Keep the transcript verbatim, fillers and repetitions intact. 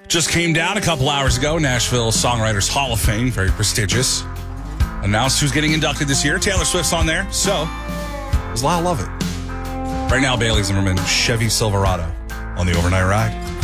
Just came down a couple hours ago. Nashville Songwriters Hall of Fame, very prestigious. Announced who's getting inducted this year. Taylor Swift's on there, so there's a lot of love it. Right now, Bailey Zimmerman, Chevy Silverado on the Overnight Ride.